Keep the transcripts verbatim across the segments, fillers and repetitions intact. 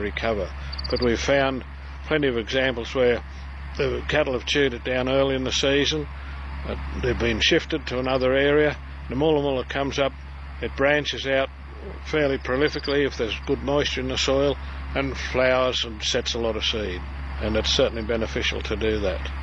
recover. But we've found plenty of examples where the cattle have chewed it down early in the season. Uh, they've been shifted to another area. The mulla mulla comes up, it branches out fairly prolifically if there's good moisture in the soil, and flowers and sets a lot of seed. And it's certainly beneficial to do that.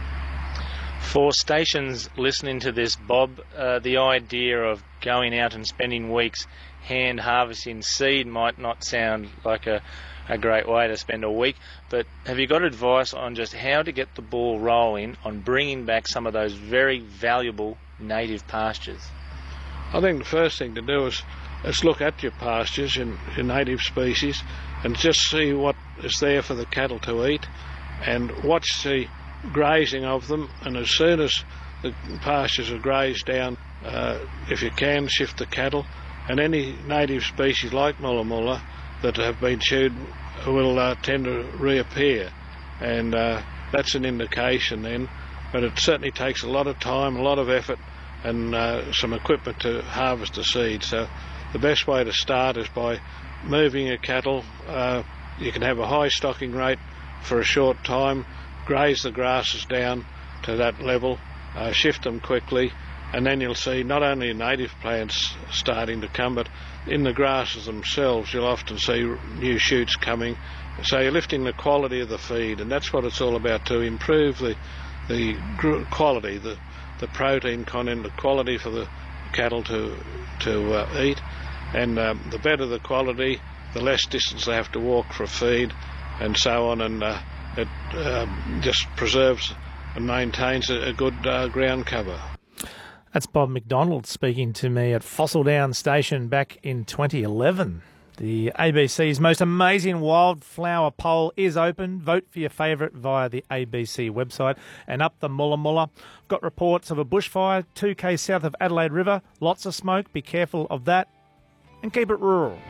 For stations listening to this, Bob, uh, the idea of going out and spending weeks hand harvesting seed might not sound like a, a great way to spend a week, but have you got advice on just how to get the ball rolling on bringing back some of those very valuable native pastures? I think the first thing to do is, is look at your pastures in, in native species and just see what is there for the cattle to eat, and watch the grazing of them, and as soon as the pastures are grazed down, uh, if you can, shift the cattle, and any native species like mulla mulla that have been chewed will uh, tend to reappear, and uh, that's an indication then. But it certainly takes a lot of time, a lot of effort, and uh, some equipment to harvest the seed. So the best way to start is by moving your cattle. Uh, you can have a high stocking rate for a short time, graze the grasses down to that level, uh, shift them quickly, and then you'll see not only native plants starting to come, but in the grasses themselves you'll often see new shoots coming. So you're lifting the quality of the feed, and that's what it's all about, to improve the the quality, the the protein content, the quality for the cattle to to uh, eat, and um, the better the quality, the less distance they have to walk for feed, and so on, and uh, it uh, just preserves and maintains a, a good uh, ground cover. That's Bob McDonald speaking to me at Fossil Down Station back in twenty eleven. The A B C's most amazing wildflower poll is open. Vote for your favourite via the A B C website. And up the mulla mulla. Got reports of a bushfire two k south of Adelaide River. Lots of smoke. Be careful of that. And keep it rural.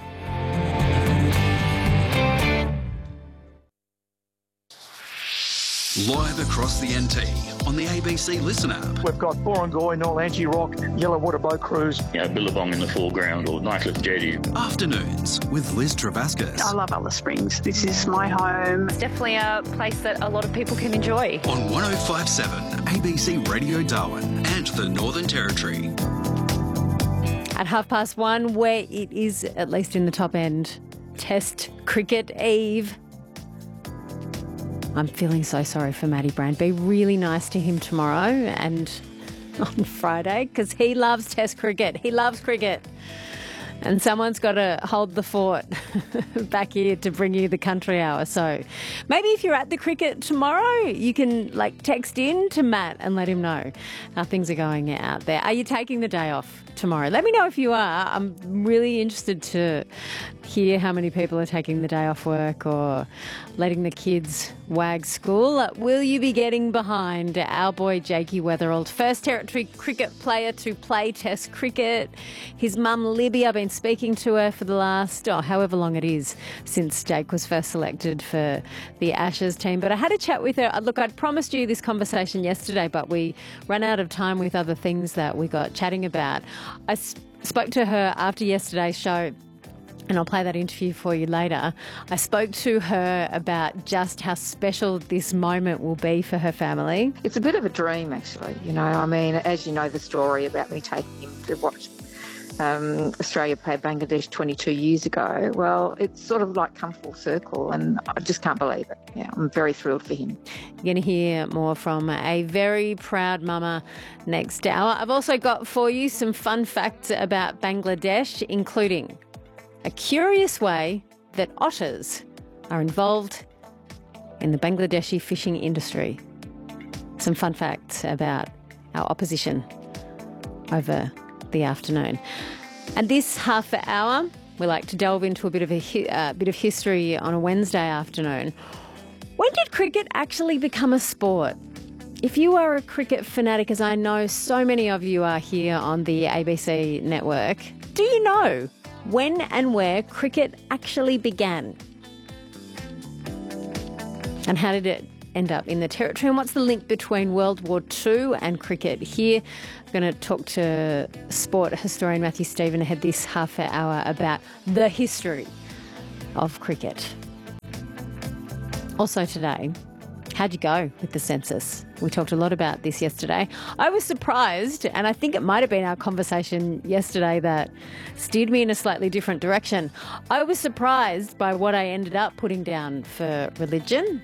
Live across the N T on the A B C Listen app. We've got Borongoy, Norlangi Rock, Yellowwater Boat Cruise. You know, Billabong in the foreground, or nice little jetty. Afternoons with Liz Travascus. I love Alice Springs. This is my home. It's definitely a place that a lot of people can enjoy. On one oh five point seven A B C Radio Darwin and the Northern Territory. At half past one, where it is, at least in the top end, Test Cricket Eve. I'm feeling so sorry for Matty Brand. Be really nice to him tomorrow and on Friday, because he loves Test cricket. He loves cricket. And someone's got to hold the fort back here to bring you the country hour. So maybe if you're at the cricket tomorrow, you can like text in to Matt and let him know how things are going out there. Are you taking the day off tomorrow? Let me know if you are. I'm really interested to hear how many people are taking the day off work or letting the kids wag school. Will you be getting behind our boy Jakey Weatherald, first Territory cricket player to play Test cricket? His mum Libby, I've been speaking to her for the last, oh, however long it is since Jake was first selected for the Ashes team. But I had a chat with her. Look, I'd promised you this conversation yesterday, but we ran out of time with other things that we got chatting about. I sp- spoke to her after yesterday's show, and I'll play that interview for you later. I spoke to her about just how special this moment will be for her family. It's a bit of a dream, actually. You know, I mean, as you know, the story about me taking him to watch um, Australia play Bangladesh twenty-two years ago. Well, it's sort of like come full circle, and I just can't believe it. Yeah, I'm very thrilled for him. You're going to hear more from a very proud mama next hour. I've also got for you some fun facts about Bangladesh, including a curious way that otters are involved in the Bangladeshi fishing industry. Some fun facts about our opposition over the afternoon. And this half hour, we like to delve into a bit of a uh, bit of history on a Wednesday afternoon. When did cricket actually become a sport? If you are a cricket fanatic, as I know so many of you are here on the A B C network, do you know when and where cricket actually began? And how did it end up in the Territory? And what's the link between World War Two and cricket? Here, I'm going to talk to sport historian Matthew Stephen ahead this half hour about the history of cricket. Also today, how'd you go with the census? We talked a lot about this yesterday. I was surprised, and I think it might have been our conversation yesterday that steered me in a slightly different direction. I was surprised by what I ended up putting down for religion.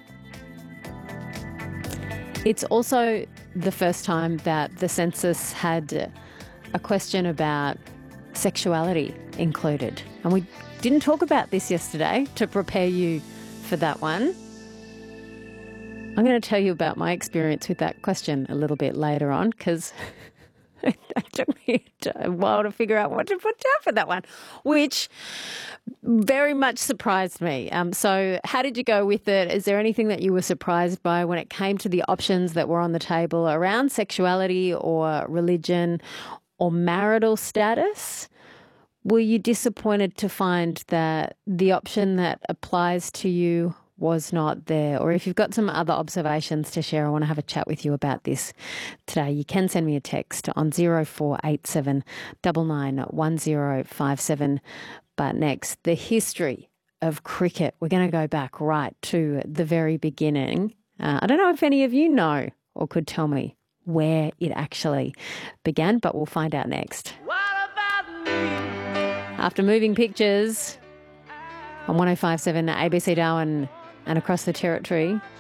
It's also the first time that the census had a question about sexuality included. And we didn't talk about this yesterday to prepare you for that one. I'm going to tell you about my experience with that question a little bit later on, because it took me a while to figure out what to put down for that one, which very much surprised me. Um, so how did you go with it? Is there anything that you were surprised by when it came to the options that were on the table around sexuality or religion or marital status? Were you disappointed to find that the option that applies to you was not there? Or if you've got some other observations to share, I want to have a chat with you about this today. You can send me a text on zero four eight seven nine nine one zero five seven. But next, the history of cricket. We're going to go back right to the very beginning. Uh, I don't know if any of you know or could tell me where it actually began, but we'll find out next. What about me? After Moving Pictures on one oh five point seven A B C Darwin and across the territory,